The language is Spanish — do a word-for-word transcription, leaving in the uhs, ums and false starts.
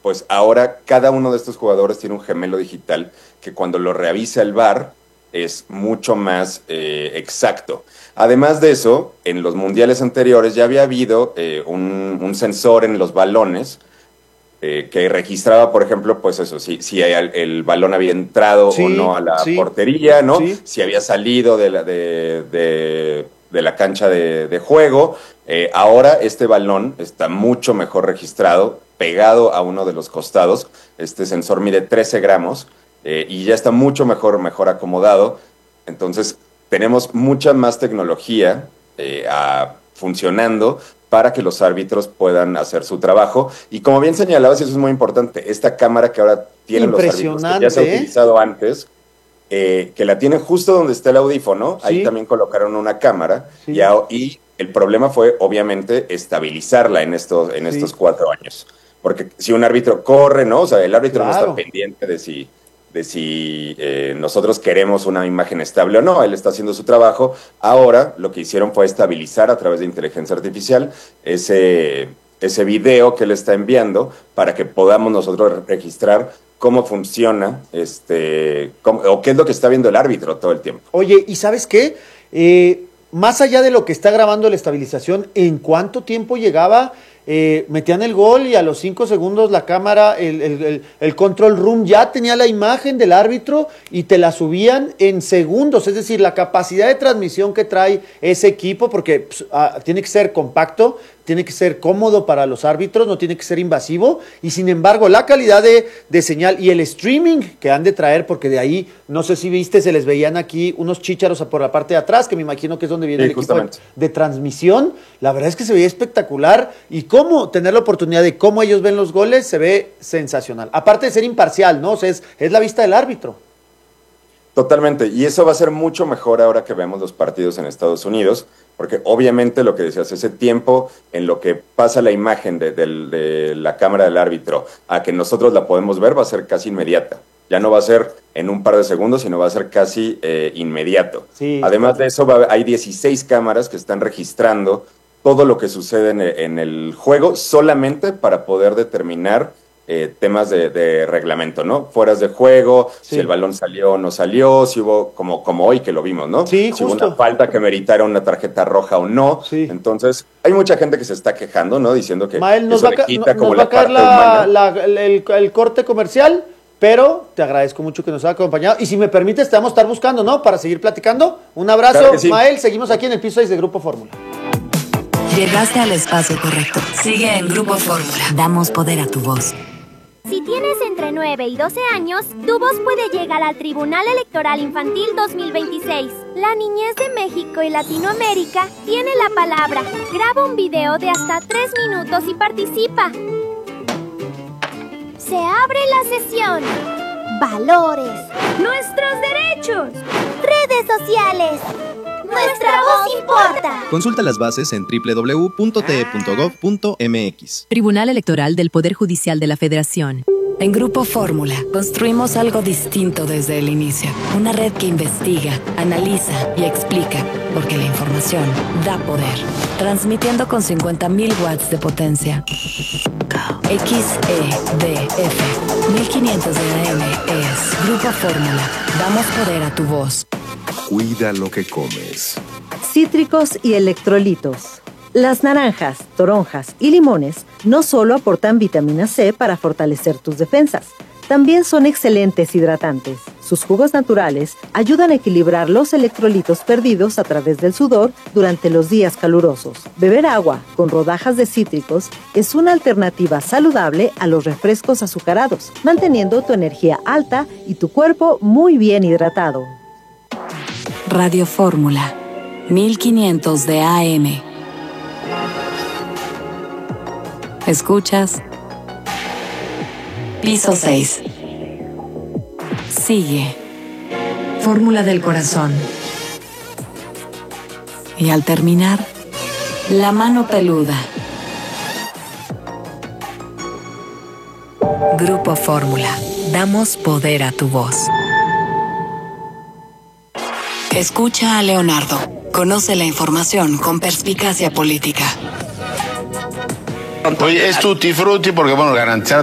pues ahora cada uno de estos jugadores tiene un gemelo digital que cuando lo revisa el V A R es mucho más eh, exacto. Además de eso, en los mundiales anteriores ya había habido eh, un, un sensor en los balones eh, que registraba, por ejemplo, pues eso, si, si el, el balón había entrado sí, o no a la sí, portería, ¿no? Sí. Si había salido de la, de, de, de la cancha de, de juego. Eh, ahora este balón está mucho mejor registrado, pegado a uno de los costados. Este sensor mide trece gramos eh, y ya está mucho mejor, mejor acomodado. Entonces, tenemos mucha más tecnología eh, a, funcionando para que los árbitros puedan hacer su trabajo. Y como bien señalabas, y eso es muy importante, esta cámara que ahora tienen los árbitros, que ya se ha utilizado antes, eh, que la tienen justo donde está el audífono, sí. Ahí también colocaron una cámara, sí. y, a, y el problema fue, obviamente, estabilizarla en estos, en sí. estos cuatro años. Porque si un árbitro corre, ¿no? O sea, el árbitro claro. no está pendiente de si... de si eh, nosotros queremos una imagen estable o no, él está haciendo su trabajo. Ahora lo que hicieron fue estabilizar a través de inteligencia artificial ese, ese video que él está enviando para que podamos nosotros registrar cómo funciona este cómo, o qué es lo que está viendo el árbitro todo el tiempo. Oye, ¿y sabes qué? Eh, más allá de lo que está grabando la estabilización, ¿en cuánto tiempo llegaba? Eh, metían el gol y a los cinco segundos la cámara, el, el, el, el control room ya tenía la imagen del árbitro y te la subían en segundos, es decir, la capacidad de transmisión que trae ese equipo, porque pues, ah, tiene que ser compacto, tiene que ser cómodo para los árbitros, no tiene que ser invasivo, y sin embargo la calidad de, de señal y el streaming que han de traer, porque de ahí, no sé si viste, se les veían aquí unos chícharos por la parte de atrás, que me imagino que es donde viene sí, el equipo de, de transmisión. La verdad es que se veía espectacular, y cómo tener la oportunidad de cómo ellos ven los goles, se ve sensacional. Aparte de ser imparcial, ¿no? O sea, es, es la vista del árbitro. Totalmente, y eso va a ser mucho mejor ahora que vemos los partidos en Estados Unidos, porque obviamente lo que decías, ese tiempo en lo que pasa la imagen de, de, de la cámara del árbitro a que nosotros la podemos ver va a ser casi inmediata. Ya no va a ser en un par de segundos, sino va a ser casi eh, inmediato. Sí, Además de eso, va, hay dieciséis cámaras que están registrando todo lo que sucede en, en el juego solamente para poder determinar Eh, temas de, de reglamento, ¿no? Fueras de juego, sí. si el balón salió o no salió, si hubo, como, como hoy que lo vimos, ¿no? Sí, si justo. hubo una falta que meritara una tarjeta roja o no. Sí. Entonces, hay mucha gente que se está quejando, ¿no? Diciendo que Mael, nos eso va le quita no, como nos va la a caer parte la, humana. La, el, el corte comercial, pero te agradezco mucho que nos haya acompañado. Y si me permites, te vamos a estar buscando, ¿no? Para seguir platicando. Un abrazo, claro sí. Mael. Seguimos aquí en el piso seis de Grupo Fórmula. Llegaste al espacio correcto. Sigue en Grupo Fórmula. Damos poder a tu voz. Si tienes entre nueve y doce años, tu voz puede llegar al Tribunal Electoral Infantil dos mil veintiséis. La niñez de México y Latinoamérica tiene la palabra. Graba un video de hasta tres minutos y participa. Se abre la sesión. Valores. Nuestros derechos. Redes sociales. Nuestra voz importa. Consulta las bases en doble u doble u doble u punto t e punto gov punto m x. Tribunal Electoral del Poder Judicial de la Federación. En Grupo Fórmula construimos algo distinto desde el inicio. Una red que investiga, analiza y explica, porque la información da poder. Transmitiendo con cincuenta mil watts de potencia. X E D F mil quinientos de A M es Grupo Fórmula. Damos poder a tu voz. Cuida lo que comes. Cítricos y electrolitos. Las naranjas, toronjas y limones no solo aportan vitamina C para fortalecer tus defensas, también son excelentes hidratantes. Sus jugos naturales ayudan a equilibrar los electrolitos perdidos a través del sudor durante los días calurosos. Beber agua con rodajas de cítricos es una alternativa saludable a los refrescos azucarados, manteniendo tu energía alta y tu cuerpo muy bien hidratado. Radio Fórmula, mil quinientos de A M. Escuchas Piso seis. Sigue Fórmula del Corazón. Y al terminar, la mano peluda. Grupo Fórmula. Damos poder a tu voz. Escucha a Leonardo. Conoce la información con perspicacia política. Oye, es tutti frutti porque, bueno, garantizar